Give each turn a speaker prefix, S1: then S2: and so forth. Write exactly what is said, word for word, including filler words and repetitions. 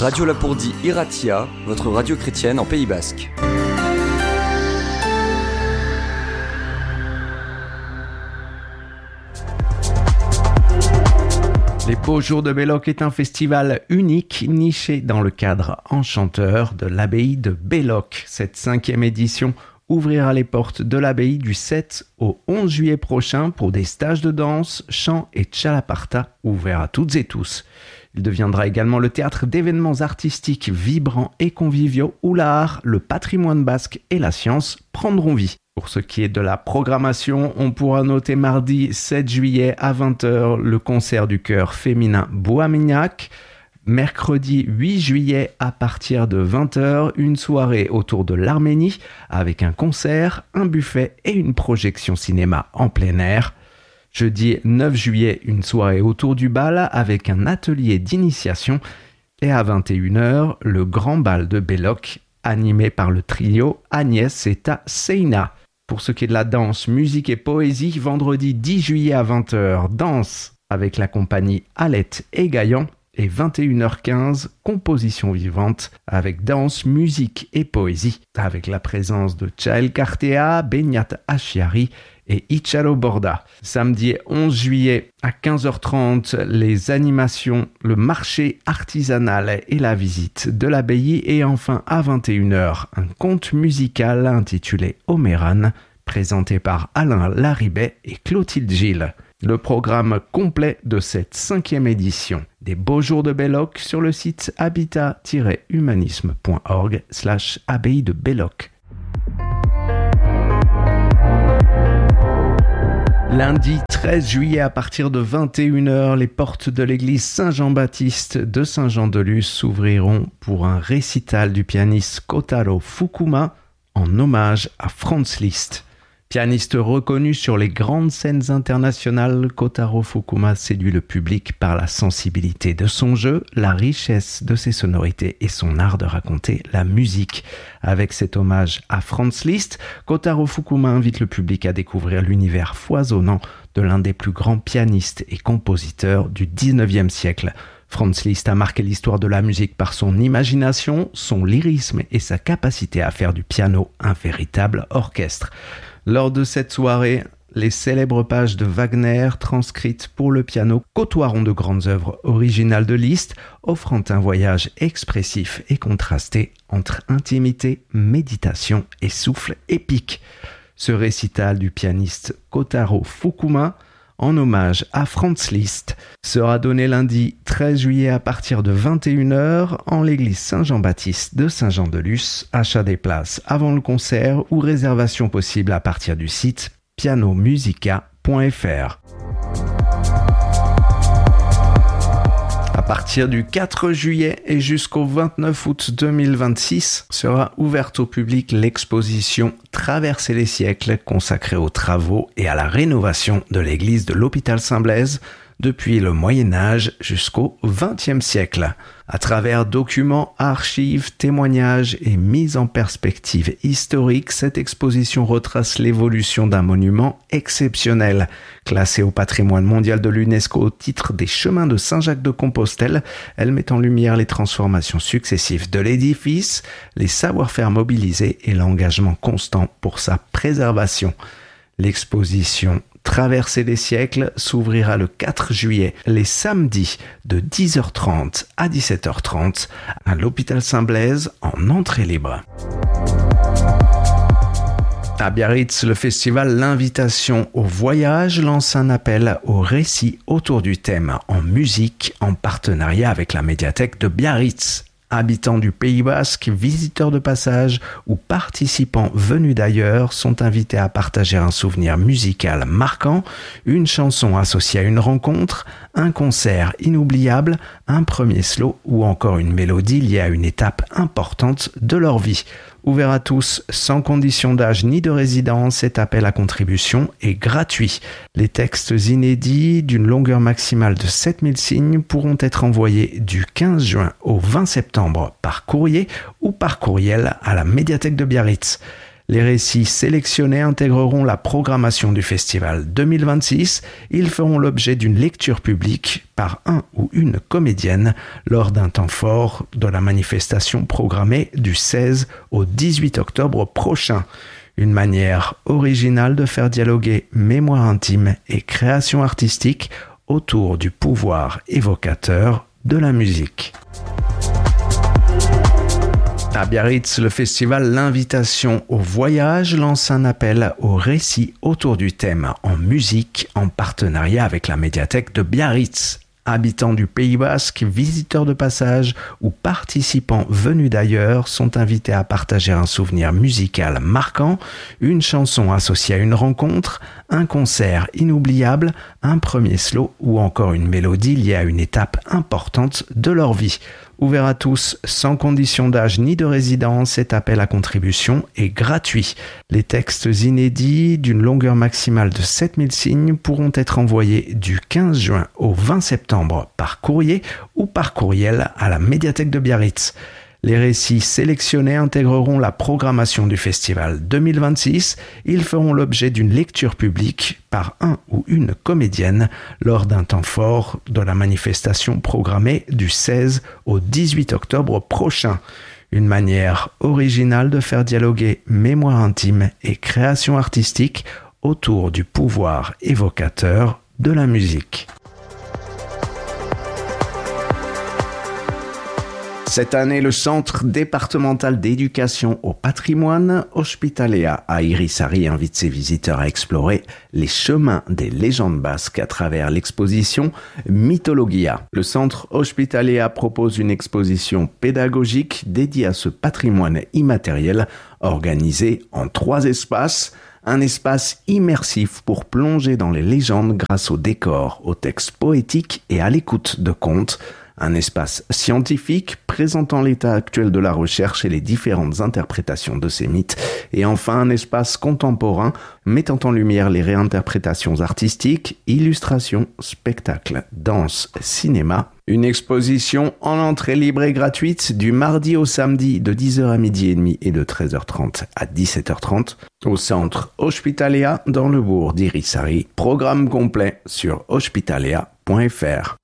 S1: Radio Lapourdie Iratia, votre radio chrétienne en Pays Basque.
S2: Les Beaux Jours de Belloc est un festival unique niché dans le cadre enchanteur de l'abbaye de Belloc. Cette cinquième édition ouvrira les portes de l'abbaye du sept au onze juillet prochain pour des stages de danse, chant et tchalaparta ouverts à toutes et tous. Il deviendra également le théâtre d'événements artistiques vibrants et conviviaux où l'art, le patrimoine basque et la science prendront vie. Pour ce qui est de la programmation, on pourra noter mardi sept juillet à vingt heures le concert du chœur féminin Boamignac. Mercredi huit juillet à partir de vingt heures, une soirée autour de l'Arménie avec un concert, un buffet et une projection cinéma en plein air. Jeudi neuf juillet, une soirée autour du bal avec un atelier d'initiation. Et à vingt et une heures, le grand bal de Belloc animé par le trio Agnès et Seina. Pour ce qui est de la danse, musique et poésie, vendredi dix juillet à vingt heures, danse avec la compagnie Alette et Gaillan. Et vingt et une heures quinze, composition vivante avec danse, musique et poésie, avec la présence de Chael Kartea, Benyat Ashiari et Ichalo Borda. Samedi onze juillet à quinze heures trente, les animations, le marché artisanal et la visite de l'abbaye. Et enfin à vingt et une heures, un conte musical intitulé Oméran, présenté par Alain Laribet et Clotilde Gilles. Le programme complet de cette cinquième édition des Beaux Jours de Belloc sur le site habitat-humanisme.org slash abbaye de Belloc. Lundi treize juillet à partir de vingt et une heures, les portes de l'église Saint-Jean-Baptiste de Saint-Jean-de-Luz s'ouvriront pour un récital du pianiste Kotaro Fukuma en hommage à Franz Liszt. Pianiste reconnu sur les grandes scènes internationales, Kotaro Fukuma séduit le public par la sensibilité de son jeu, la richesse de ses sonorités et son art de raconter la musique. Avec cet hommage à Franz Liszt, Kotaro Fukuma invite le public à découvrir l'univers foisonnant de l'un des plus grands pianistes et compositeurs du dix-neuvième siècle. Franz Liszt a marqué l'histoire de la musique par son imagination, son lyrisme et sa capacité à faire du piano un véritable orchestre. Lors de cette soirée, les célèbres pages de Wagner transcrites pour le piano côtoieront de grandes œuvres originales de Liszt, offrant un voyage expressif et contrasté entre intimité, méditation et souffle épique. Ce récital du pianiste Kotaro Fukuma, en hommage à Franz Liszt, sera donné lundi treize juillet à partir de vingt et une heures en l'église Saint-Jean-Baptiste de Saint-Jean-de-Luz. Achat des places avant le concert ou réservation possible à partir du site piano musica point f r. À partir du quatre juillet et jusqu'au vingt-neuf août deux mille vingt-six sera ouverte au public l'exposition Traverser les siècles consacrée aux travaux et à la rénovation de l'église de l'hôpital Saint-Blaise depuis le Moyen-Âge jusqu'au vingtième siècle. À travers documents, archives, témoignages et mises en perspective historique, cette exposition retrace l'évolution d'un monument exceptionnel. Classée au patrimoine mondial de l'UNESCO au titre des chemins de Saint-Jacques-de-Compostelle, elle met en lumière les transformations successives de l'édifice, les savoir-faire mobilisés et l'engagement constant pour sa préservation. L'exposition Traverser les siècles s'ouvrira le quatre juillet, les samedis de dix heures trente à dix-sept heures trente à l'hôpital Saint-Blaise en entrée libre. À Biarritz, le festival L'Invitation au Voyage lance un appel au récit autour du thème en musique en partenariat avec la médiathèque de Biarritz. Habitants du Pays Basque, visiteurs de passage ou participants venus d'ailleurs sont invités à partager un souvenir musical marquant, une chanson associée à une rencontre, un concert inoubliable, un premier slow ou encore une mélodie liée à une étape importante de leur vie. Ouvert à tous, sans condition d'âge ni de résidence, cet appel à contribution est gratuit. Les textes inédits, d'une longueur maximale de sept mille signes, pourront être envoyés du quinze juin au vingt septembre par courrier ou par courriel à la médiathèque de Biarritz. Les récits sélectionnés intégreront la programmation du festival deux mille vingt-six. Ils feront l'objet d'une lecture publique par un ou une comédienne lors d'un temps fort de la manifestation programmée du seize au dix-huit octobre prochain. Une manière originale de faire dialoguer mémoire intime et création artistique autour du pouvoir évocateur de la musique. À Biarritz, le festival L'Invitation au Voyage lance un appel au récit autour du thème en musique en partenariat avec la médiathèque de Biarritz. Habitants du Pays Basque, visiteurs de passage ou participants venus d'ailleurs sont invités à partager un souvenir musical marquant, une chanson associée à une rencontre, un concert inoubliable, un premier slow ou encore une mélodie liée à une étape importante de leur vie. Ouvert à tous, sans condition d'âge ni de résidence, cet appel à contribution est gratuit. Les textes inédits, d'une longueur maximale de sept mille signes, pourront être envoyés du quinze juin au vingt septembre par courrier ou par courriel à la médiathèque de Biarritz. Les récits sélectionnés intégreront la programmation du festival deux mille vingt-six. Ils feront l'objet d'une lecture publique par un ou une comédienne lors d'un temps fort de la manifestation programmée du seize au dix-huit octobre prochain. Une manière originale de faire dialoguer mémoire intime et création artistique autour du pouvoir évocateur de la musique. Cette année, le Centre départemental d'éducation au patrimoine Ospitaléa à Irisarri invite ses visiteurs à explorer les chemins des légendes basques à travers l'exposition Mythologia. Le Centre Ospitaléa propose une exposition pédagogique dédiée à ce patrimoine immatériel organisée en trois espaces. Un espace immersif pour plonger dans les légendes grâce aux décors, aux textes poétiques et à l'écoute de contes. Un espace scientifique présentant l'état actuel de la recherche et les différentes interprétations de ces mythes. Et enfin, un espace contemporain mettant en lumière les réinterprétations artistiques, illustrations, spectacles, danse, cinéma. Une exposition en entrée libre et gratuite du mardi au samedi de dix heures à midi et demi et de treize heures trente à dix-sept heures trente au centre Ospitaléa dans le bourg d'Irisarri. Programme complet sur ospitaléa point f r.